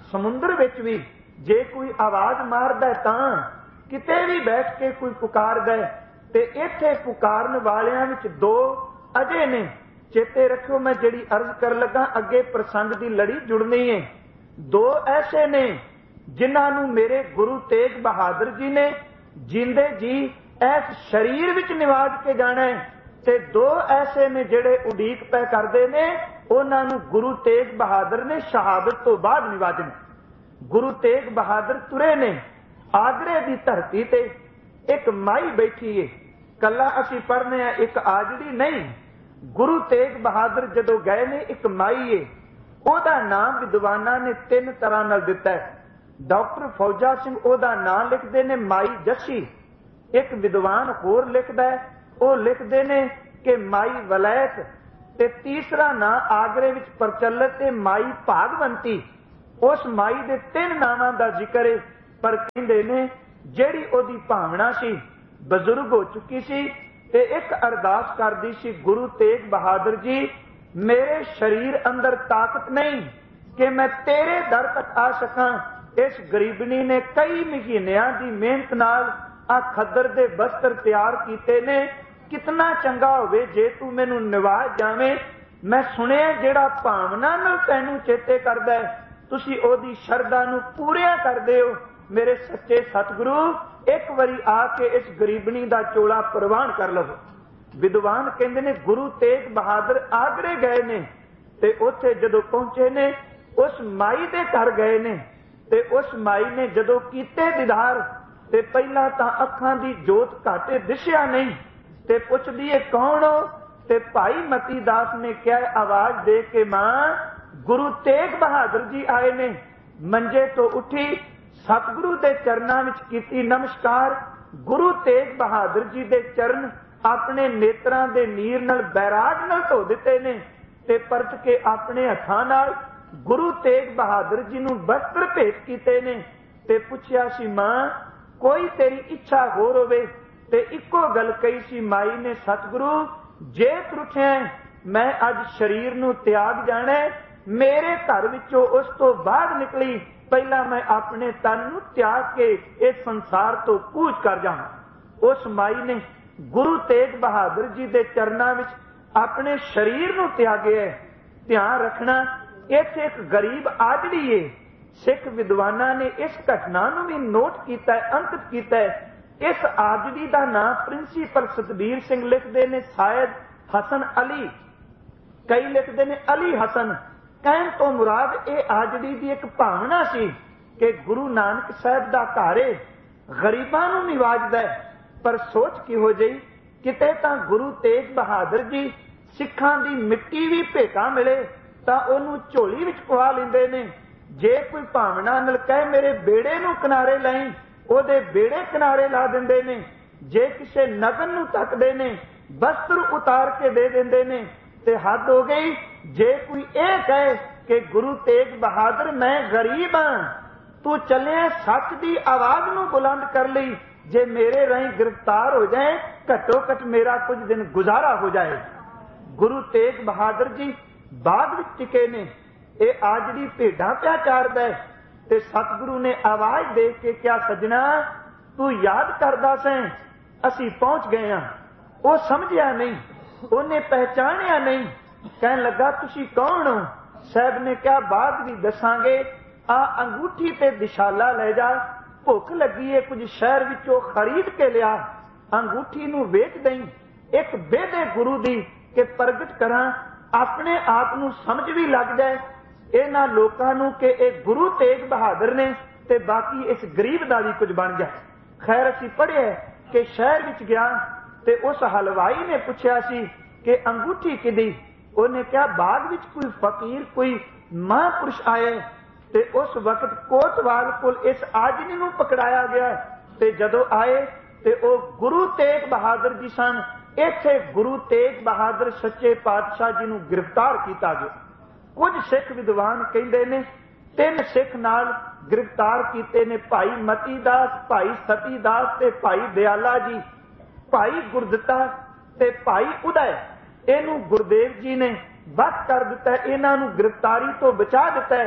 ਸਮੁੰਦਰ ਵਿੱਚ ਵੀ ਜੇ ਕੋਈ ਆਵਾਜ਼ ਮਾਰਦਾ ਤਾਂ ਕਿਤੇ ਵੀ ਬੈਠ ਕੇ ਕੋਈ ਪੁਕਾਰਦਾ ਤੇ ਇੱਥੇ ਪੁਕਾਰਨ ਵਾਲਿਆਂ ਵਿੱਚ ਦੋ ਅਜੇ ਨੇ। ਚੇਤੇ ਰੱਖਿਓ, ਮੈਂ ਜਿਹੜੀ ਅਰਜ਼ ਕਰਨ ਲੱਗਾ ਅੱਗੇ ਪ੍ਰਸੰਗ ਦੀ ਲੜੀ ਜੁੜਨੀ ਹੈ। ਦੋ ਐਸੇ ਨੇ ਜਿਨ੍ਹਾਂ ਨੂੰ ਮੇਰੇ ਗੁਰੂ ਤੇਗ ਬਹਾਦਰ ਜੀ ਨੇ ਜਿੰਦੇ ਜੀ ਇਸ ਸਰੀਰ ਵਿੱਚ ਨਿਵਾਜ ਕੇ ਜਾਣਾ, ਤੇ ਦੋ ਐਸੇ ਨੇ ਜਿਹੜੇ ਉਡੀਕ ਪੈ ਕਰਦੇ ਨੇ, ਉਹਨਾਂ ਨੂੰ ਗੁਰੂ ਤੇਗ ਬਹਾਦਰ ਨੇ ਸ਼ਹਾਦਤ ਤੋਂ ਬਾਅਦ ਨਿਵਾਜਣਾ। ਗੁਰੂ ਤੇਗ ਬਹਾਦਰ ਤੁਰੇ ਨੇ, ਆਗਰੇ ਦੀ ਧਰਤੀ ਤੇ ਇੱਕ ਮਾਈ ਬੈਠੀ ਏ। ਕੱਲਾ ਅਸੀਂ ਪੜ੍ਹਨੇ ਆ, ਇੱਕ ਆਜੜੀ ਨਹੀਂ। ਗੁਰੂ ਤੇਗ ਬਹਾਦਰ ਜਦੋਂ ਗਏ ਨੇ, ਇੱਕ ਮਾਈ ਏ, ਉਹਦਾ ਨਾਮ ਵਿਦਵਾਨਾਂ ਨੇ ਤਿੰਨ ਤਰ੍ਹਾਂ ਨਾਲ ਦਿੱਤਾ ਹੈ। ਡਾਕਟਰ ਫੌਜਾ ਸਿੰਘ ਉਹਦਾ ਨਾਮ ਲਿਖਦੇ ਨੇ ਮਾਈ ਜੱਸੀ। ਇੱਕ ਵਿਦਵਾਨ ਹੋਰ ਲਿਖਦਾ ਹੈ, ਉਹ ਲਿਖਦੇ ਨੇ ਕਿ ਮਾਈ ਵਲੈਤ, ਤੇ ਤੀਸਰਾ ਨਾਂ ਆਗਰੇ ਵਿੱਚ ਪ੍ਰਚਲਿਤ ਹੈ ਮਾਈ ਭਾਗਵੰਤੀ। ਉਸ ਮਾਈ ਦੇ ਤਿੰਨ ਨਾਵਾਂ ਦਾ ਜ਼ਿਕਰ ਹੈ, ਪਰ ਕਹਿੰਦੇ ਨੇ ਜਿਹੜੀ ਉਹਦੀ ਭਾਵਨਾ ਸੀ, ਬਜ਼ੁਰਗ ਹੋ ਚੁੱਕੀ ਸੀ ਤੇ ਇੱਕ ਅਰਦਾਸ ਕਰਦੀ ਸੀ, ਗੁਰੂ ਤੇਗ ਬਹਾਦਰ ਜੀ ਮੇਰੇ ਸਰੀਰ ਅੰਦਰ ਤਾਕਤ ਨਹੀਂ ਕਿ ਮੈਂ ਤੇਰੇ ਦਰ ਤੱਕ ਆ ਸਕਾਂ। ਇਸ ਗਰੀਬਣੀ ਨੇ ਕਈ ਮਹੀਨਿਆਂ ਦੀ ਮਿਹਨਤ ਨਾਲ ਆ ਖੱਦਰ ਦੇ ਬਸਤਰ ਤਿਆਰ ਕੀਤੇ ਨੇ। ਕਿਤਨਾ ਚੰਗਾ ਹੋਵੇ ਜੇ ਤੂੰ ਮੈਨੂੰ ਨਿਵਾਜ ਜਾਵੇਂ। ਮੈਂ ਸੁਣਿਆ ਜਿਹੜਾ ਭਾਵਨਾ ਨਾਲ ਤੈਨੂੰ ਚੇਤੇ ਕਰਦਾ, ਤੁਸੀਂ ਉਹਦੀ ਸ਼ਰਧਾ ਨੂੰ ਪੂਰਿਆ ਕਰਦੇ ਹੋ। ਮੇਰੇ ਸੱਚੇ ਸਤਿਗੁਰੂ, ਇੱਕ ਵਾਰੀ ਆ ਕੇ ਇਸ ਗਰੀਬਣੀ ਦਾ ਚੋਲਾ ਪ੍ਰਵਾਨ ਕਰ ਲਵੋ। ਵਿਦਵਾਨ ਕਹਿੰਦੇ ਨੇ ਗੁਰੂ ਤੇਗ ਬਹਾਦਰ ਆਗਰੇ ਗਏ ਨੇ ਤੇ ਉੱਥੇ ਜਦੋਂ ਪਹੁੰਚੇ ਨੇ, ਉਸ ਮਾਈ ਦੇ ਘਰ ਗਏ ਨੇ ਤੇ ਉਸ ਮਾਈ ਨੇ ਜਦੋਂ ਕੀਤੇ ਦੀਦਾਰ ਤੇ ਪਹਿਲਾਂ ਤਾਂ ਅੱਖਾਂ ਦੀ ਜੋਤ ਘਾਟੇ ਦਿਸਿਆ ਨਹੀਂ ਤੇ ਪੁੱਛਦੀ ਏ ਕੌਣ ਹੋ, ਤੇ ਭਾਈ ਮਤੀ ਦਾਸ ਨੇ ਕਿਹਾ ਆਵਾਜ਼ ਦੇ ਕੇ, ਮਾਂ ਗੁਰੂ ਤੇਗ ਬਹਾਦਰ ਜੀ ਆਏ ਨੇ। ਮੰਜੇ ਤੋਂ ਉੱਠੀ, ਸਤਿਗੁਰੂ ਦੇ ਚਰਨਾਂ ਵਿੱਚ ਕੀਤੀ ਨਮਸਕਾਰ। ਗੁਰੂ ਤੇਗ ਬਹਾਦਰ ਜੀ ਦੇ ਚਰਨ ਆਪਣੇ ਨੇਤਰਾਂ ਦੇ ਨੀਰ ਨਾਲ ਬੈਰਾਗ ਨਾਲ ਧੋ ਦਿੱਤੇ ਨੇ ਤੇ ਪਰਤ ਕੇ ਆਪਣੇ ਹੱਥਾਂ ਨਾਲ ਗੁਰੂ ਤੇਗ ਬਹਾਦਰ ਜੀ ਨੂੰ ਵਸਤਰ ਭੇਟ ਕੀਤੇ ਨੇ ਤੇ ਪੁੱਛਿਆ ਸੀ, ਮਾਂ ਕੋਈ ਤੇਰੀ ਇੱਛਾ ਹੋਰ ਹੋਵੇ? ਤੇ ਇੱਕੋ ਗੱਲ ਕਹੀ ਸੀ ਮਾਈ ਨੇ, ਸਤਿਗੁਰੂ ਜੇ ਤਰੁੱਠਿਆ ਮੈਂ ਅੱਜ ਸਰੀਰ ਨੂੰ ਤਿਆਗ ਜਾਣਾ, ਮੇਰੇ ਘਰ ਵਿੱਚੋਂ ਉਸ ਤੋਂ ਬਾਹਰ ਨਿਕਲੀ, ਪਹਿਲਾਂ ਮੈਂ ਆਪਣੇ ਤਨ ਨੂੰ ਤਿਆਗ ਕੇ ਇਸ ਸੰਸਾਰ ਤੋਂ ਕੂਚ ਕਰ ਜਾਵਾਂ। ਉਸ ਮਾਈ ਨੇ ਗੁਰੂ ਤੇਗ ਬਹਾਦਰ ਜੀ ਦੇ ਚਰਨਾਂ ਵਿੱਚ ਆਪਣੇ ਸਰੀਰ ਨੂੰ ਤਿਆਗਿਆ। ਧਿਆਨ ਰੱਖਣਾ, ਇੱਥੇ ਇੱਕ ਗਰੀਬ ਆਦਮੀ ਏ। ਸਿੱਖ ਵਿਦਵਾਨਾਂ ਨੇ ਇਸ ਘਟਨਾ ਨੂੰ ਵੀ ਨੋਟ ਕੀਤਾ, ਅੰਕਿਤ ਕੀਤਾ। ਇਸ ਆਦਮੀ ਦਾ ਨਾਮ ਪ੍ਰਿੰਸੀਪਲ ਸਤਬੀਰ ਸਿੰਘ ਲਿਖਦੇ ਨੇ ਸਾਇਦ ਹਸਨ ਅਲੀ, ਕਈ ਲਿਖਦੇ ਨੇ ਅਲੀ ਹਸਨ। ਕਹਿਣ ਤੋਂ ਮੁਰਾਦ ਇਹ ਆਜੜੀ ਦੀ ਇੱਕ ਭਾਵਨਾ ਸੀ ਕਿ ਗੁਰੂ ਨਾਨਕ ਸਾਹਿਬ ਦਾ ਘਰ ਏ, ਗਰੀਬਾਂ ਨੂੰ ਨਿਵਾਜਦਾ ਹੈ। ਪਰ ਸੋਚ ਕਿਹੋ ਜਿਹੀ, ਕਿਤੇ ਤਾਂ ਗੁਰੂ ਤੇਗ ਬਹਾਦਰ ਜੀ ਸਿੱਖਾਂ ਦੀ ਮਿੱਟੀ ਵੀ ਭੇਟਾ ਮਿਲੇ ਤਾਂ ਉਹਨੂੰ ਝੋਲੀ ਵਿੱਚ ਪਵਾ ਲੈਂਦੇ ਨੇ। ਜੇ ਕੋਈ ਭਾਵਨਾ ਨਾਲ ਕਹੇ ਮੇਰੇ ਬੇੜੇ ਨੂੰ ਕਿਨਾਰੇ ਲਾਈ, ਉਹਦੇ ਬੇੜੇ ਕਿਨਾਰੇ ਲਾ ਦਿੰਦੇ ਨੇ। ਜੇ ਕਿਸੇ ਨਗਨ ਨੂੰ ਤੱਕਦੇ ਨੇ, ਵਸਤਰ ਉਤਾਰ ਕੇ ਦੇ ਦਿੰਦੇ ਨੇ। ਤੇ ਹੱਦ ਹੋ ਗਈ ਜੇ ਕੋਈ ਇਹ ਕਹੇ ਕਿ ਗੁਰੂ ਤੇਗ ਬਹਾਦਰ ਮੈਂ ਗਰੀਬ ਹਾਂ, ਤੂੰ ਚੱਲਿਆ ਸੱਚ ਦੀ ਆਵਾਜ਼ ਨੂੰ ਬੁਲੰਦ ਕਰ ਲਈ, ਜੇ ਮੇਰੇ ਰਾਹੀਂ ਗ੍ਰਿਫਤਾਰ ਹੋ ਜਾਏ ਘੱਟੋ ਘੱਟ ਮੇਰਾ ਕੁਝ ਦਿਨ ਗੁਜ਼ਾਰਾ ਹੋ ਜਾਏ। ਗੁਰੂ ਤੇਗ ਬਹਾਦਰ ਜੀ ਬਾਗ ਵਿੱਚ ਟਿਕੇ ਨੇ। ਇਹ ਆ ਜਿਹੜੀ ਭੇਡਾਂ ਪਿਆ ਚਾਰਦਾ ਤੇ ਸਤਿਗੁਰੂ ਨੇ ਆਵਾਜ਼ ਦੇ ਕੇ ਕਿਹਾ, ਸੱਜਣਾ ਤੂੰ ਯਾਦ ਕਰਦਾ ਸੈਂ, ਅਸੀਂ ਪਹੁੰਚ ਗਏ ਹਾਂ। ਉਹ ਸਮਝਿਆ ਨਹੀਂ, ਉਹਨੇ ਪਹਿਚਾਣਿਆ ਨਹੀਂ। ਕਹਿਣ ਲੱਗਾ ਤੁਸੀਂ ਕੌਣ ਹੋ? ਸਾਹਿਬ ਨੇ ਕਿਹਾ ਬਾਅਦ ਵੀ ਦੱਸਾਂਗੇ। ਆ ਅੰਗੂਠੀ ਤੇ ਦਿਸ਼ਾਲਾ ਲੈ ਜਾ, ਭੁੱਖ ਲੱਗੀ ਏ, ਕੁਝ ਸ਼ਹਿਰ ਵਿੱਚੋਂ ਖਰੀਦ ਕੇ ਲਿਆ, ਅੰਗੂਠੀ ਨੂੰ ਵੇਚ ਦਈ। ਇੱਕ ਬੇਦੇ ਗੁਰੂ ਦੀ ਕਿ ਪ੍ਰਗਟ ਕਰਾਂ, ਆਪਣੇ ਆਪ ਨੂੰ ਸਮਝ ਵੀ ਲੱਗ ਜਾਏ ਇਹਨਾਂ ਲੋਕਾਂ ਨੂੰ ਕਿ ਇਹ ਗੁਰੂ ਤੇਗ ਬਹਾਦਰ ਨੇ ਤੇ ਬਾਕੀ ਇਸ ਗਰੀਬ ਦਾ ਵੀ ਕੁਝ ਬਣ ਜਾਏ। ਖੈਰ ਅਸੀਂ ਪੜ੍ਹਿਆ ਕਿ ਸ਼ਹਿਰ ਵਿੱਚ ਗਿਆ ਤੇ ਉਸ ਹਲਵਾਈ ਨੇ ਪੁੱਛਿਆ ਸੀ ਕਿ ਅੰਗੂਠੀ ਕਿਹਦੀ? ਉਹਨੇ ਕਿਹਾ ਬਾਗ ਵਿੱਚ ਕੋਈ ਫਕੀਰ, ਕੋਈ ਮਹਾਂਪੁਰਸ਼ ਆਏ ਤੇ ਉਸ ਵਕਤ ਕੋਤਵਾਲ ਕੋਲ ਇਸ ਆਦਮੀ ਨੂੰ ਪਕੜਾਇਆ ਗਿਆ ਤੇ ਜਦੋਂ ਆਏ ਤੇ ਉਹ ਗੁਰੂ ਤੇਗ ਬਹਾਦਰ ਜੀ ਸਨ। ਇੱਥੇ ਗੁਰੂ ਤੇਗ ਬਹਾਦਰ ਸੱਚੇ ਪਾਤਸ਼ਾਹ ਜੀ ਨੂੰ ਗ੍ਰਿਫਤਾਰ ਕੀਤਾ ਗਿਆ। ਕੁਝ ਸਿੱਖ ਵਿਦਵਾਨ ਕਹਿੰਦੇ ਨੇ 3 ਸਿੱਖ ਨਾਲ ਗ੍ਰਿਫਤਾਰ ਕੀਤੇ ਨੇ, ਭਾਈ ਮਤੀ ਦਾਸ, ਭਾਈ ਸਤੀ ਦਾਸ ਤੇ ਭਾਈ ਦਿਆਲਾ ਜੀ। ਭਾਈ ਗੁਰਦਿੱਤਾ ਤੇ ਭਾਈ ਉਦੈ ਇਹਨੂੰ ਗੁਰਦੇਵ ਜੀ ਨੇ ਵੱਖ ਕਰ ਦਿੱਤਾ, ਇਹਨਾਂ ਨੂੰ ਗ੍ਰਿਫਤਾਰੀ ਤੋਂ ਬਚਾ ਦਿੱਤਾ ਹੈ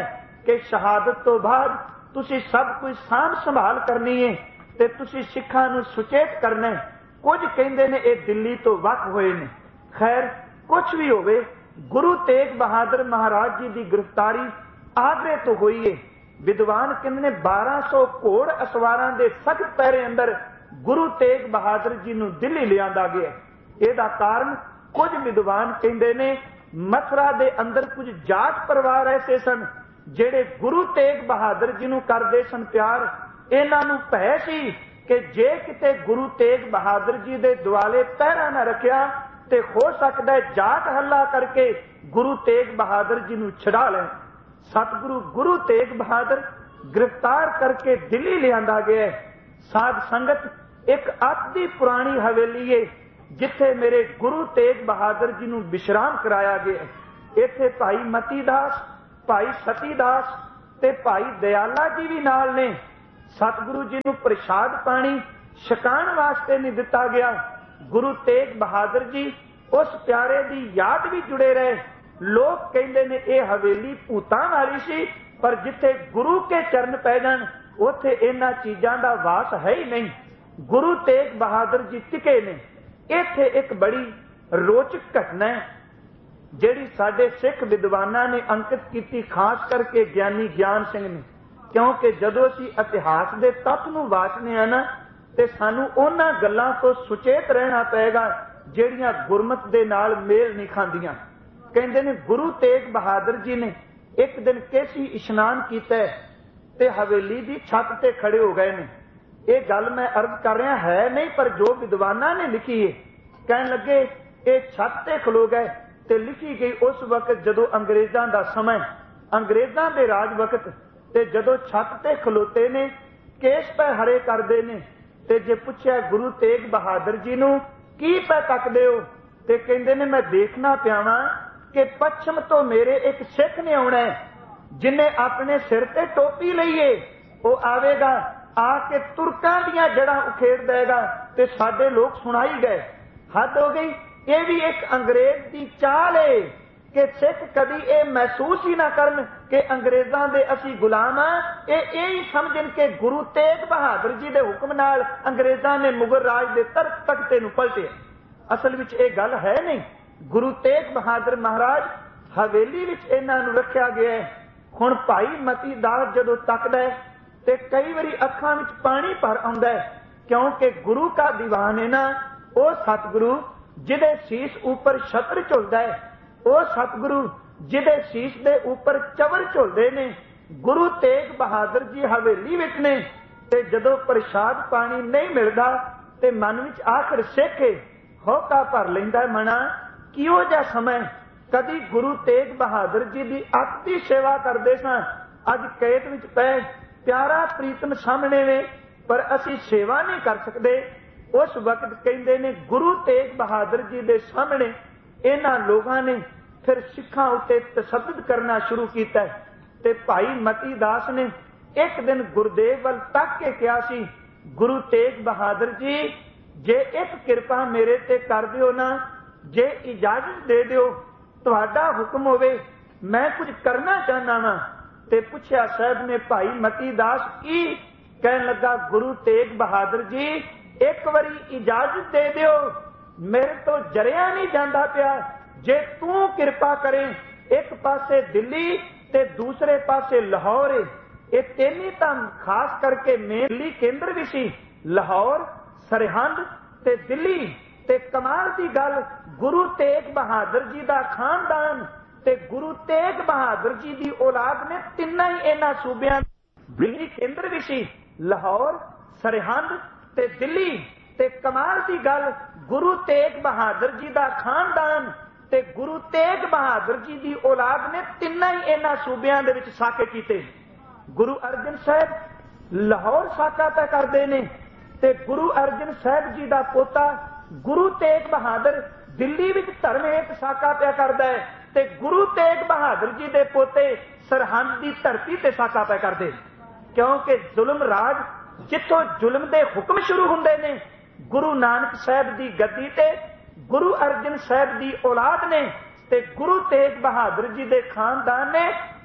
कि शहादत तो बाद तुसी सब कुछ सांभ संभाल करनी है ते तुसी सिखां नूं सुचेत करना है। कुछ कहंदे ने ये दिल्ली तो वख होए ने। खैर कुछ भी होवे, गुरु तेग बहादुर महाराज जी की गिरफ्तारी आगरे तो हुई है। विद्वान कहंदे ने 1200 घोड़ असवारां दे सख्त पैरे अंदर गुरु तेग बहादुर जी नूं दिल्ली लिआंदा गया। ਇਹਦਾ ਕਾਰਨ कुछ विद्वान कहंदे ने मथुरा दे अंदर कुछ जाट परिवार ऐसे सन ਜਿਹੜੇ गुरु तेग बहादुर जी नूं करदे सन प्यार। इन्हां नूं भय सी कि जे किते गुरु तेग बहादुर जी दे दुआले पहरा ना रखिया ते हो सकदा है जाट हल्ला करके गुरु तेग बहादुर जी नूं छड़ा लैण। सतगुरु गुरु तेग बहादुर गिरफ्तार करके दिल्ली लिआंदा गया। साध संगत एक अति पुरानी हवेली है जिथे मेरे गुरु तेग बहादुर जी नूं विश्राम कराया गया। इत्थे भाई मती दास, भाई सती दास ते भाई दयाला जी भी नाल ने। सतगुरु जी नूं प्रसाद पानी छकाण वास्ते नहीं दिता गया। गुरु तेग बहादुर जी उस प्यारे दी याद भी जुड़े रहे। लोग कहंदे ने यह हवेली भूतां वाली सी, पर जिथे गुरु के चरण पै जाण उत्थे इन्हां चीजां दा वास है ही नहीं। गुरु तेग बहादुर जी टिके ने। इत्थे एक बड़ी रोचक घटना है जिहड़ी साडे सिख विद्वानां ने अंकित कीती, खास करके ज्ञानी ज्ञान सिंह ने। क्योंकि जदों असीं इतिहास दे तत्थ नूं वाचने आ ना ते सानूं उन्हां गल्लां तो सुचेत रहना पएगा जिहड़ियां गुरमत दे नाल मेल नहीं खांदियां। कहंदे ने गुरु तेग बहादुर जी ने एक दिन केसी इशनान कीता ते हवेली दी छत ते खड़े हो गए ने। ये गल मैं अर्ज कर रहा है नहीं, पर जो विद्वाना ने लिखी है कहन लगे ये छत ते खलो गए ते लिखी गई उस वक्त जदों अंग्रेजां दा समय, अंग्रेजां दे राज वक्त, ते जदों छत ते खलोते ने केस पै हरे करदे ने ते जे पुछया गुरु तेग बहादुर जी नूं की पै तकदे हो ते कहंदे ने मैं देखना पियावा कि पश्चिम तो मेरे एक सिख ने आउणा है जिन्हें अपने सिर ते टोपी लईए, वो आवेगा आके तुर्कां दियां जड़ां उखेड़ देगा ते साडे लोग सुनाई गए। हद हो गई। ये भी एक अंग्रेज की चाल है कि सिख कभी ये महसूस ही ना करन कि अंग्रेजां दे असी गुलाम हां। यही समझन कि गुरु तेग बहादुर जी दे हुक्म नाल अंग्रेजां ने मुगल राज दे तख्ते नूं पलटिया। असल विच ये गल है नहीं। गुरु तेग बहादुर महाराज हवेली विच इन्हां नूं रखिया गया है। हुण भाई मती दास जदों तकदा है ते कई बारी अखां विच पानी भर आउंदा है, क्योंकि गुरु का दीवान है ना, वो सतगुरु जिहदे शीश ऊपर छत्र झुलदा है, वो सतगुरु जिहदे शीश दे ऊपर चवर झुलदे ने। गुरु तेग बहादुर जी हवेली विच ने ते जदों प्रसाद पानी नहीं मिलदा ते मन विच आखिर सिख होका भर लैंदा मना किहो जिहा समय कदी गुरु तेग बहादुर जी की अति सेवा करदे सां। अज कैद विच पै प्यारा प्रीतम सामने ने, पर असी सेवा नहीं कर सकते। उस वक्त कहंदे ने गुरु तेग बहादुर जी दे सामने इन्हां लोगां ने फिर सिखां उत्ते तसद्दुद करना शुरू कीता ते भाई मती दास ने एक दिन गुरदेव वल तक के कहा सी, गुरु तेग बहादुर जी जे एक कृपा मेरे ते कर दिओ ना, जे इजाजत दे दिओ, तुहाडा हुक्म होवे मैं कुछ करना चाहना वा। ते पुछया साहब ने भाई मती दास की? कहन लगा गुरु तेग बहादुर जी एक बारी इजाजत दे दिओ, मेरे तो जरिया नहीं जाता पिया। जे तू कृपा करें, एक पासे दिल्ली ते दूसरे पासे लाहौर, ये तीन ही तां खास करके मेनली केंद्र भी सी, लाहौर, सरहंद ते दिल्ली। ते कमाल की गल, गुरु तेग बहादुर जी का खानदान ते गुरु तेग बहादुर जी की औलाद ने तिना ही इन्हां सूबियां बिजली केंद्र भी सी, लाहौर, सरहंद ते दिल्ली। ते कमाल की गल, गुरु तेग बहादुर जी का खानदान ते गुरु तेग बहादुर जी की औलाद ने तिना ही इन्हां सूबियां दे विच साके कीते। गुरु अर्जन साहब लाहौर साका पै करदे ने ते गुरु अर्जन साहब जी का पोता गुरु तेग बहादुर दिल्ली विच धर्म हेत साका पै करदा है ते गुरु तेग बहादुर जी दे पोते सरहंद की धरती ते साका पै करदे। क्योंकि जुल्म राज जिथों जुल्म दे हुक्म शुरू हुंदे ने, गुरु नानक साहब की गद्दी ते गुरु अर्जन साहब की औलाद ने ते गुरु तेग बहादुर जी दे खानदान ने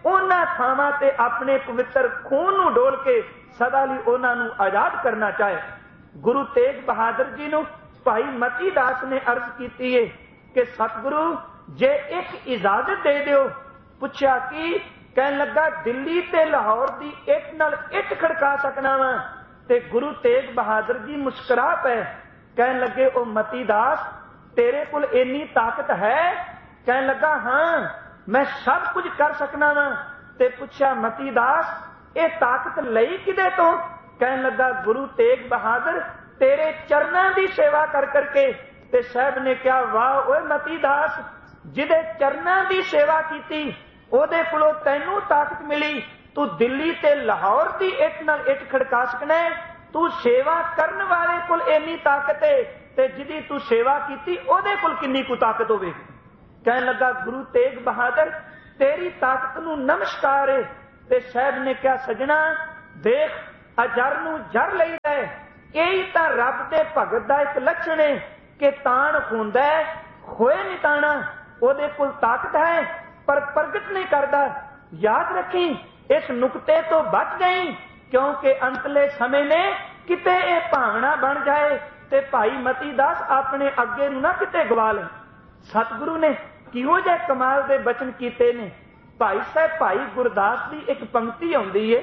ਉਹਨਾਂ ਥਾਵਾਂ ਤੇ ਆਪਣੇ ਪਵਿੱਤਰ ਖੂਨ ਨੂੰ ਡੋਲ ਕੇ ਸਦਾ ਲਈ ਉਹਨਾਂ ਨੂੰ ਆਜ਼ਾਦ ਕਰਨਾ ਚਾਹੇ। ਗੁਰੂ ਤੇਗ ਬਹਾਦਰ ਜੀ ਨੂੰ ਭਾਈ ਮਤੀ ਦਾਸ ਨੇ ਅਰਜ਼ ਕੀਤੀ ਹੈ ਕਿ ਸਤਿਗੁਰੂ ਜੇ ਇੱਕ ਇਜਾਜ਼ਤ ਦੇ ਦਿਓ। ਪੁੱਛਿਆ ਕੀ? ਕਹਿਣ ਲੱਗਾ ਦਿੱਲੀ ਤੇ ਲਾਹੌਰ ਦੀ ਇੱਟ ਨਾਲ ਇੱਟ ਖੜਕਾ ਸਕਣਾ ਵਾ। ਤੇ ਗੁਰੂ ਤੇਗ ਬਹਾਦਰ ਜੀ ਮੁਸਕਰਾ ਪਏ, ਕਹਿਣ ਲੱਗੇ ਉਹ ਮਤੀ ਦਾਸ ਤੇਰੇ ਕੋਲ ਇੰਨੀ ਤਾਕਤ ਹੈ? ਕਹਿਣ ਲੱਗਾ ਹਾਂ ਮੈਂ ਸਭ ਕੁਝ ਕਰ ਸਕਣਾ ਵਾ। ਤੇ ਪੁੱਛਿਆ ਮਤੀ ਦਾਸ ਇਹ ਤਾਕਤ ਲਈ ਕਿਦੇ ਤੋਂ? ਕਹਿਣ ਲੱਗਾ ਗੁਰੂ ਤੇਗ ਬਹਾਦਰ ਤੇਰੇ ਚਰਨਾਂ ਦੀ ਸੇਵਾ ਕਰ ਕਰਕੇ। ਤੇ ਸਾਹਿਬ ਨੇ ਕਿਹਾ ਵਾਹ ਓਏ ਮਤੀ ਦਾਸ, ਜਿਹਦੇ ਚਰਨਾਂ ਦੀ ਸੇਵਾ ਕੀਤੀ ਉਹਦੇ ਕੋਲੋਂ ਤੈਨੂੰ ਤਾਕਤ ਮਿਲੀ। ਤੂੰ ਦਿੱਲੀ ਤੇ ਲਾਹੌਰ ਦੀ ਇੱਟ ਨਾਲ ਇੱਟ ਖੜਕਾ ਸਕਣਾ, ਤੂੰ ਸੇਵਾ ਕਰਨ ਵਾਲੇ ਕੋਲ ਇੰਨੀ ਤਾਕਤ ਹੈ ਤੇ ਜਿਹਦੀ ਤੂੰ ਸੇਵਾ ਕੀਤੀ ਉਹਦੇ ਕੋਲ ਕਿੰਨੀ ਕੁ ਤਾਕਤ ਹੋਵੇਗੀ। ਕਹਿਣ ਲੱਗਾ ਗੁਰੂ ਤੇਗ ਬਹਾਦਰ ਤੇਰੀ ਤਾਕਤ ਨੂੰ ਨਮਸਕਾਰ ਹੈ। ਤੇ ਸਾਹਿਬ ਨੇ ਕਿਹਾ ਸਜਣਾ ਦੇਖ ਅਜਰ ਨੂੰ ਜਰ ਲਈਦਾ ਹੈ, ਇਹੀ ਤਾਂ ਰੱਬ ਦੇ ਭਗਤ ਦਾ ਇੱਕ ਲੱਛਣ ਹੈ ਕਿ ਤਾਣ ਹੁੰਦਾ ਹੋਏ ਨਹੀਂ ਤਾਣਾ। ਉਹਦੇ ਕੋਲ ਤਾਕਤ ਹੈ ਪਰ ਪ੍ਰਗਟ ਨਹੀਂ ਕਰਦਾ। ਯਾਦ ਰੱਖੀ ਇਸ ਨੁਕਤੇ ਤੋਂ ਬਚ ਗਈ, ਕਿਉਂਕਿ ਅੰਤਲੇ ਸਮੇਂ ਨੇ ਕਿਤੇ ਇਹ ਭਾਵਨਾ ਬਣ ਜਾਏ ਤੇ ਭਾਈ ਮਤੀ ਦਾਸ ਆਪਣੇ ਅੱਗੇ ਨੂੰ ਨਾ ਕਿਤੇ ਗਵਾ ਲੈ। ਸਤਿਗੁਰੂ ਨੇ ਕਿਹੋ ਜਿਹੇ ਕਮਾਲ ਦੇ ਬਚਨ ਕੀਤੇ ਨੇ। ਭਾਈ ਸਾਹਿਬ ਭਾਈ ਗੁਰਦਾਸ ਦੀ ਇੱਕ ਪੰਕਤੀ ਆਉਂਦੀ ਹੈ,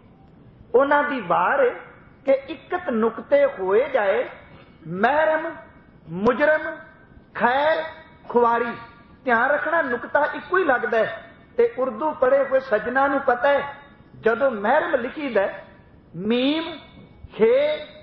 ਉਹਨਾਂ ਦੀ ਵਾਰ ਹੈ ਕਿ ਇਕਤ ਨੁਕਤੇ ਹੋਏ ਜਾਏ ਮਹਿਰਮ ਮੁਜਰਮ ਖੈਰ ਖੁਆਰੀ। ਧਿਆਨ ਰੱਖਣਾ ਨੁਕਤਾ ਇੱਕੋ ਹੀ ਲੱਗਦਾ ਹੈ। ਤੇ ਉਰਦੂ ਪੜ੍ਹੇ ਹੋਏ ਸੱਜਣਾ ਨੂੰ ਪਤਾ ਹੈ ਜਦੋਂ ਮਹਿਰਮ ਲਿਖੀਦਾ ਮੀਮ ਖੇ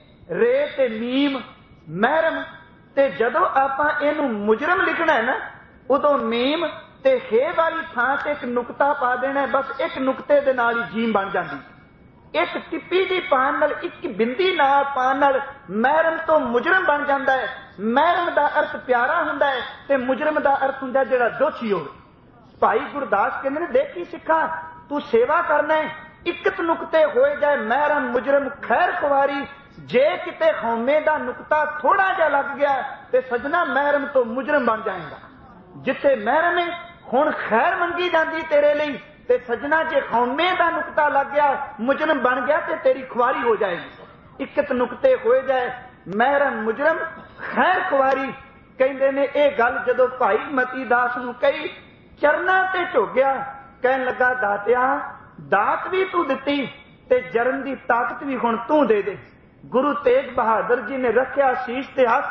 ਰੇ ਤੇ ਮੀਮ ਮਹਿਰਮ, ਤੇ ਜਦੋਂ ਆਪਾਂ ਇਹਨੂੰ ਮੁਜਰਮ ਲਿਖਣਾ ਹੈ ਨਾ ਉਦੋਂ ਮੀਮ ਤੇ ਖੇ ਵਾਲੀ ਥਾਂ ਤੇ ਇੱਕ ਨੁਕਤਾ ਪਾ ਦੇਣਾ। ਬਸ ਇੱਕ ਨੁਕਤੇ ਦੇ ਨਾਲ ਹੀ ਜੀਮ ਬਣ ਜਾਂਦੀ। ਇੱਕ ਟਿੱਪੀ ਦੀ ਪਾਣ ਨਾਲ ਇੱਕ ਬਿੰਦੀ ਨਾਲ ਪਾਣ ਨਾਲ ਮਹਿਰਮ ਤੋਂ ਮੁਜਰਮ ਬਣ ਜਾਂਦਾ ਹੈ। ਮਹਿਰਮ ਦਾ ਅਰਥ ਪਿਆਰਾ ਹੁੰਦਾ ਹੈ ਤੇ ਮੁਜਰਮ ਦਾ ਅਰਥ ਹੁੰਦਾ ਜਿਹੜਾ ਦੋਸ਼ੀ ਹੋਵੇ। ਭਾਈ ਗੁਰਦਾਸ ਕਹਿੰਦੇ ਨੇ ਦੇਖੀ ਸਿੱਖਾ ਤੂੰ ਸੇਵਾ ਕਰਨਾ ਹੈ, ਇਕਤ ਨੁਕਤੇ ਹੋਏ ਜਾਏ ਮਹਿਰਮ ਮੁਜਰਮ ਖੈਰ ਖੁਆਰੀ। ਜੇ ਕਿਤੇ ਹਉਮੈ ਦਾ ਨੁਕਤਾ ਥੋੜਾ ਜਿਹਾ ਲੱਗ ਗਿਆ ਤੇ ਸਜਣਾ ਮਹਿਰਮ ਤੋਂ ਮੁਜਰਮ ਬਣ ਜਾਏਗਾ। ਜਿੱਥੇ ਮਹਿਰਮ ਹੈ ਹੁਣ ਖੈਰ ਮੰਗੀ ਜਾਂਦੀ ਤੇਰੇ ਲਈ, ਤੇ ਸਜਣਾ ਜੇ ਹਉਮੈ ਦਾ ਨੁਕਤਾ ਲੱਗ ਗਿਆ ਮੁਜਰਮ ਬਣ ਗਿਆ ਤੇ ਤੇਰੀ ਖੁਆਰੀ ਹੋ ਜਾਏਗੀ। ਇਕਤ ਨੁਕਤੇ ਹੋਏ ਜਾਏ ਮਹਿਰਮ ਮੁਜਰਮ ਖੈਰ ਖੁਆਰੀ। ਕਹਿੰਦੇ ਨੇ ਇਹ ਗੱਲ ਜਦੋਂ ਭਾਈ ਮਤੀ ਦਾਸ ਨੂੰ ਕਹੀ ਚਰਨਾਂ ਤੇ ਝੁੱਗਿਆ, ਕਹਿਣ ਲੱਗਾ ਦਾਤਿਆ ਦਾਤ ਵੀ ਤੂੰ ਦਿੱਤੀ ਤੇ ਜਰਨ ਦੀ ਤਾਕਤ ਵੀ ਹੁਣ ਤੂੰ ਦੇ ਦੇ। ਗੁਰੂ ਤੇਗ ਬਹਾਦਰ ਜੀ ਨੇ ਰੱਖਿਆ ਸੀਸ ਤੇ ਹੱਥ,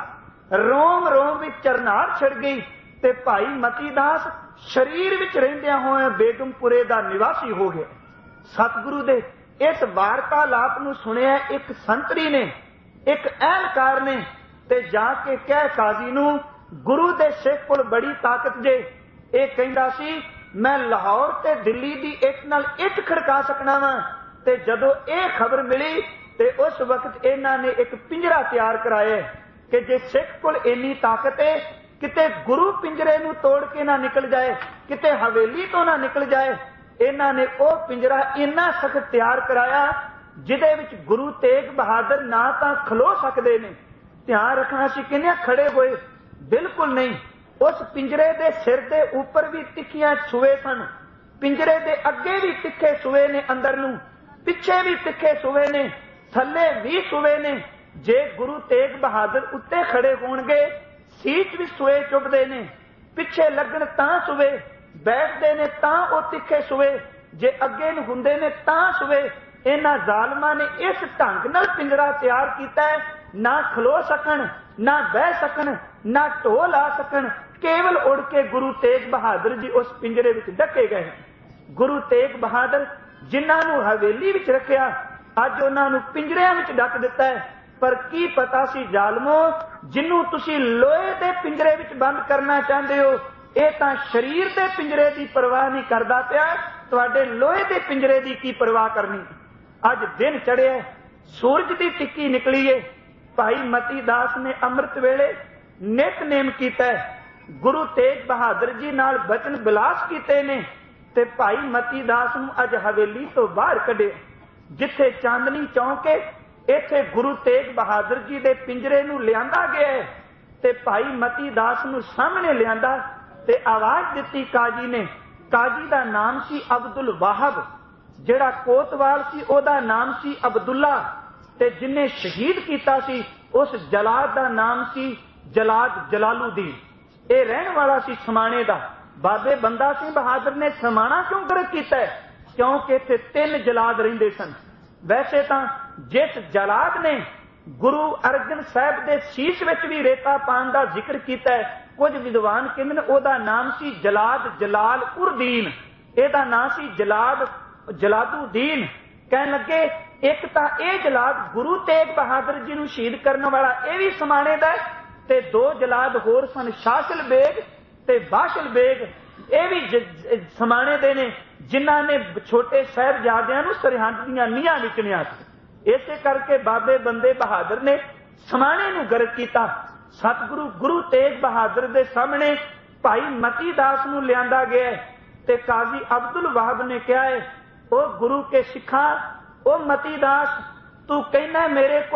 ਰੋਮ ਰੋਮ ਵਿੱਚ ਚਰਨਾਰ ਛਿੜ ਗਈ ਤੇ ਭਾਈ ਮਤੀ ਦਾਸ ਸਰੀਰ ਵਿੱਚ ਰਹਿੰਦਿਆਂ ਹੋਏ ਬੇਗਮਪੁਰੇ ਦਾ ਨਿਵਾਸੀ ਹੋ ਗਿਆ। ਸਤਿਗੁਰੂ ਦੇ ਇਸ ਵਾਰਤਾਲਾਪ ਨੂੰ ਸੁਣਿਆ ਇੱਕ ਸੰਤਰੀ ਨੇ, ਇੱਕ ਅਹਿਲਕਾਰ ਨੇ, ਤੇ ਜਾ ਕੇ ਕਹਿ ਕਾਜ਼ੀ ਨੂੰ ਗੁਰੂ ਦੇ ਸਿੱਖ ਕੋਲ ਬੜੀ ਤਾਕਤ ਜੇ। ਇਹ ਕਹਿੰਦਾ ਸੀ ਮੈਂ ਲਾਹੌਰ ਤੇ ਦਿੱਲੀ ਦੀ ਇੱਟ ਨਾਲ ਇੱਟ ਖੜਕਾ ਸਕਣਾ ਵਾ। ਤੇ ਜਦੋਂ ਇਹ ਖਬਰ ਮਿਲੀ ਤੇ ਉਸ ਵਕਤ ਇਹਨਾਂ ਨੇ ਇੱਕ ਪਿੰਜਰਾ ਤਿਆਰ ਕਰਾਇਆ ਕਿ ਜੇ ਸਿੱਖ ਕੋਲ ਇੰਨੀ ਤਾਕਤ ਹੈ ਕਿਤੇ ਗੁਰੂ ਪਿੰਜਰੇ ਨੂੰ ਤੋੜ ਕੇ ਨਾ ਨਿਕਲ ਜਾਏ, ਕਿਤੇ ਹਵੇਲੀ ਤੋਂ ਨਾ ਨਿਕਲ ਜਾਏ। ਇਹਨਾਂ ਨੇ ਉਹ ਪਿੰਜਰਾ ਇੰਨਾ ਸਖਤ ਤਿਆਰ ਕਰਾਇਆ ਜਿਹਦੇ ਵਿੱਚ ਗੁਰੂ ਤੇਗ ਬਹਾਦਰ ਨਾ ਤਾਂ ਖਲੋ ਸਕਦੇ ਨੇ। ਧਿਆਨ ਰੱਖਣਾ ਸੀ ਕਿੰਨੇ ਖੜੇ ਹੋਏ, ਬਿਲਕੁਲ ਨਹੀਂ। ਉਸ ਪਿੰਜਰੇ ਦੇ ਸਿਰ ਦੇ ਉੱਪਰ ਵੀ ਤਿੱਖੀਆਂ ਸੂਏ ਸਨ, ਪਿੰਜਰੇ ਦੇ ਅੱਗੇ ਵੀ ਤਿੱਖੇ ਸੂਏ ਨੇ, ਅੰਦਰ ਨੂੰ ਪਿੱਛੇ ਵੀ ਤਿੱਖੇ ਸੂਏ ਨੇ, ਥੱਲੇ ਵੀ ਸੂਏ ਨੇ। ਜੇ ਗੁਰੂ ਤੇਗ ਬਹਾਦਰ ਉੱਤੇ ਖੜੇ ਹੋਣਗੇ ਸੀਟ ਵੀ ਸੂਏ ਚੁੱਭਦੇ ਨੇ, ਪਿੱਛੇ ਲੱਗਣ ਤਾਂ ਸੂਏ, ਬੈਠਦੇ ਨੇ ਤਾਂ ਉਹ ਤਿੱਖੇ ਸੂਏ, ਜੇ ਅੱਗੇ ਨੂੰ ਹੁੰਦੇ ਨੇ ਤਾਂ ਸੂਏ। ਇਹਨਾਂ ਜ਼ਾਲਮਾਂ ਨੇ ਇਸ ਢੰਗ ਨਾਲ ਪਿੰਜਰਾ ਤਿਆਰ ਕੀਤਾ ਹੈ ਨਾ ਖਲੋ ਸਕਣ, ਨਾ ਬਹਿ ਸਕਣ, ਨਾ ਢੋ ਲਾ ਸਕਣ, ਕੇਵਲ ਉੜ ਕੇ ਗੁਰੂ ਤੇਗ ਬਹਾਦਰ ਜੀ ਉਸ ਪਿੰਜਰੇ ਵਿੱਚ ਡੱਕੇ ਗਏ। ਗੁਰੂ ਤੇਗ ਬਹਾਦਰ ਜਿਨ੍ਹਾਂ ਨੂੰ ਹਵੇਲੀ ਵਿੱਚ ਰੱਖਿਆ ਅੱਜ ਉਹਨਾਂ ਨੂੰ ਪਿੰਜਰਿਆਂ ਵਿੱਚ ਡੱਕ ਦਿੱਤਾ ਹੈ। ਪਰ ਕੀ ਪਤਾ ਸੀ ਜ਼ਾਲਮੋ, ਜਿਹਨੂੰ ਤੁਸੀਂ ਲੋਹੇ ਦੇ ਪਿੰਜਰੇ ਵਿੱਚ ਬੰਦ ਕਰਨਾ ਚਾਹੁੰਦੇ ਹੋ ਇਹ ਤਾਂ ਸਰੀਰ ਦੇ ਪਿੰਜਰੇ ਦੀ ਪਰਵਾਹ ਨਹੀਂ ਕਰਦਾ ਪਿਆ, ਤੁਹਾਡੇ ਲੋਹੇ ਦੇ ਪਿੰਜਰੇ ਦੀ ਕੀ ਪਰਵਾਹ ਕਰਨੀ। ਅੱਜ ਦਿਨ ਚੜਿਆ, ਸੂਰਜ ਦੀ ਟਿੱਕੀ ਨਿਕਲੀ ਏ। ਭਾਈ ਮਤੀ ਦਾਸ ਨੇ ਅੰਮ੍ਰਿਤ ਵੇਲੇ ਨਿਤਨੇਮ ਕੀਤਾ, ਗੁਰੂ ਤੇਗ ਬਹਾਦਰ ਜੀ ਨਾਲ ਬਚਨ ਬਿਲਾਸ ਕੀਤੇ ਨੇ ਤੇ ਭਾਈ ਮਤੀ ਦਾਸ ਨੂੰ ਅੱਜ ਹਵੇਲੀ ਤੋਂ ਬਾਹਰ ਕੱਢਿਆ। ਜਿੱਥੇ ਚਾਂਦਨੀ ਚੌਂਕ ਹੈ ਇੱਥੇ ਗੁਰੂ ਤੇਗ ਬਹਾਦਰ ਜੀ ਦੇ ਪਿੰਜਰੇ ਨੂੰ ਲਿਆਂਦਾ ਗਿਆ ਤੇ ਭਾਈ ਮਤੀ ਦਾਸ ਨੂੰ ਸਾਹਮਣੇ ਲਿਆਂਦਾ ਤੇ ਆਵਾਜ਼ ਦਿੱਤੀ ਕਾਜੀ ਨੇ ਕਾਜ਼ੀ ਦਾ ਨਾਮ ਸੀ ਅਬਦੁਲ ਵਾਹਬ, ਜਿਹੜਾ ਕੋਤਵਾਲ ਸੀ ਉਹਦਾ ਨਾਮ ਸੀ ਅਬਦੁੱਲਾ, ਤੇ ਜਿਨੇ ਸ਼ਹੀਦ ਕੀਤਾ ਸੀ ਉਸ ਜਲਾਦ ਦਾ ਨਾਮ ਸੀ ਜਲਾਦ ਜਲਾਲੂਦੀਨ। ਇਹ ਰਹਿਣ ਵਾਲਾ ਸੀ ਸਮਾਣੇ ਦਾ। ਬਾਬੇ ਬੰਦਾ ਸਿੰਘ ਬਹਾਦਰ ਨੇ ਸਮਾਣਾ ਕਿਉਂ ਗਰਕ ਕੀਤਾ ਹੈ? ਕਿਉਂਕਿ ਇੱਥੇ 3 ਜਲਾਦ ਰਹਿੰਦੇ ਸਨ। ਵੈਸੇ ਤਾਂ ਜਿਸ ਜਲਾਦ ਨੇ ਗੁਰੂ ਅਰਜਨ ਸਾਹਿਬ ਦੇ ਸੀਸ ਵਿੱਚ ਵੀ ਰੇਤਾ ਪਾਉਣ ਦਾ ਜ਼ਿਕਰ ਕੀਤਾ ਹੈ, ਕੁਝ ਵਿਦਵਾਨ ਕਹਿੰਦੇ ਨੇ ਉਹਦਾ ਨਾਮ ਸੀ ਜਲਾਦ ਜਲਾਲ ਉਰਦੀਨ, ਇਹਦਾ ਨਾਮ ਸੀ ਜਲਾਦ ਜਲਾਦੂਦੀਨ। ਕਹਿਣ ਲੱਗੇ ਇੱਕ ਤਾਂ ਇਹ ਜਲਾਦ ਗੁਰੂ ਤੇਗ ਬਹਾਦਰ ਜੀ ਨੂੰ ਸ਼ਹੀਦ ਕਰਨ ਵਾਲਾ ਇਹ ਵੀ ਸਮਾਣੇ ਦਾ ਹੈ, ਤੇ 2 ਜਲਾਦ ਹੋਰ ਸਨ, ਸ਼ਾਸਲ ਬੇਗ ਤੇ ਬਾਸ਼ਲ ਬੇਗ, ਇਹ ਵੀ ਸਮਾਣੇ ਦੇ ਨੇ, ਜਿਨ੍ਹਾਂ ਨੇ ਛੋਟੇ ਸਾਹਿਬਜ਼ਾਦਿਆਂ ਨੂੰ ਸਰਹੰਦ ਦੀਆਂ ਨੀਹਾਂ ਵਿਚਣਿਆ ਸੀ। ਇਸੇ ਕਰਕੇ ਬਾਬੇ ਬੰਦੇ ਬਹਾਦਰ ਨੇ ਸਮਾਣੇ ਨੂੰ ਗਰਕ ਕੀਤਾ। ਸਤਿਗੁਰੂ ਗੁਰੂ ਤੇਗ ਬਹਾਦਰ ਦੇ ਸਾਹਮਣੇ ਭਾਈ ਮਤੀ ਦਾਸ ਨੂੰ ਲਿਆਂਦਾ ਗਿਆ ਤੇ ਕਾਜ਼ੀ ਅਬਦੁਲ ਵਾਹਬ ਨੇ ਕਿਹਾ ਹੈ, ਉਹ ਗੁਰੂ ਕੇ ਸਿੱਖਾਂ, ਉਹ ਮਤੀ ਦਾਸ, ਤੂੰ ਕਹਿੰਦਾ ਮੇਰੇ ਕੋਲ